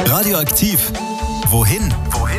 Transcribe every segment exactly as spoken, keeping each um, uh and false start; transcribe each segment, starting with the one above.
Radioaktiv. Wohin? Wohin?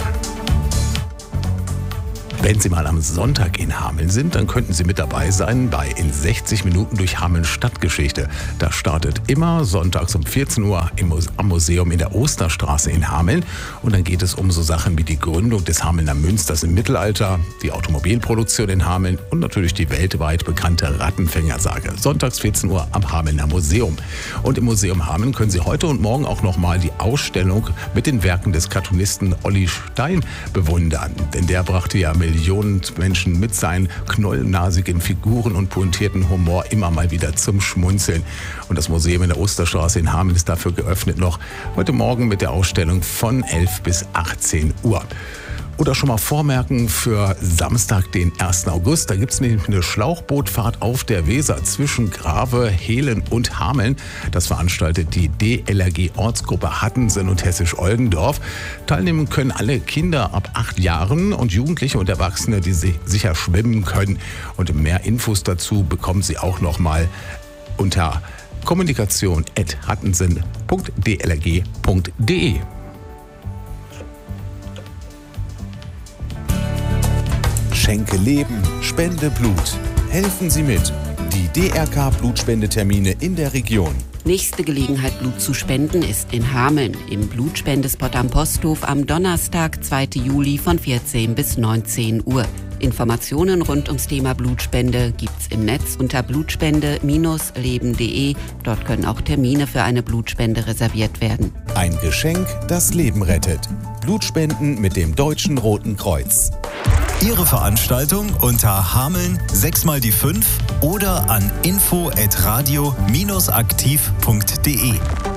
Wenn Sie mal am Sonntag in Hameln sind, dann könnten Sie mit dabei sein bei In sechzig Minuten durch Hameln Stadtgeschichte. Das startet immer sonntags um vierzehn Uhr im Muse- am Museum in der Osterstraße in Hameln. Und dann geht es um so Sachen wie die Gründung des Hamelner Münsters im Mittelalter, die Automobilproduktion in Hameln und natürlich die weltweit bekannte Rattenfängersage. Sonntags vierzehn Uhr am Hamelner Museum. Und im Museum Hameln können Sie heute und morgen auch nochmal die Ausstellung mit den Werken des Cartoonisten Olli Stein bewundern. Denn der brachte ja Millionen Menschen mit seinen knollnasigen Figuren und pointierten Humor immer mal wieder zum Schmunzeln. Und das Museum in der Osterstraße in Hameln ist dafür geöffnet noch heute Morgen mit der Ausstellung von elf bis achtzehn Uhr. Oder schon mal vormerken für Samstag, den ersten August. Da gibt es nämlich eine Schlauchbootfahrt auf der Weser zwischen Grave, Hehlen und Hameln. Das veranstaltet die D L R G-Ortsgruppe Hattensen und Hessisch-Oldendorf. Teilnehmen können alle Kinder ab acht Jahren und Jugendliche und Erwachsene, die sicher schwimmen können. Und mehr Infos dazu bekommen Sie auch noch mal unter kommunikation at hattensen punkt d l r g punkt d e. Schenke Leben, spende Blut. Helfen Sie mit. Die D R K-Blutspendetermine in der Region. Nächste Gelegenheit, Blut zu spenden, ist in Hameln im Blutspendespot am Posthof am Donnerstag, zweiten Juli von vierzehn bis neunzehn Uhr. Informationen rund ums Thema Blutspende gibt's im Netz unter blutspende Bindestrich leben punkt de. Dort können auch Termine für eine Blutspende reserviert werden. Ein Geschenk, das Leben rettet. Blutspenden mit dem Deutschen Roten Kreuz. Ihre Veranstaltung unter Hameln sechs mal die fünf oder an info at radio aktiv punkt de.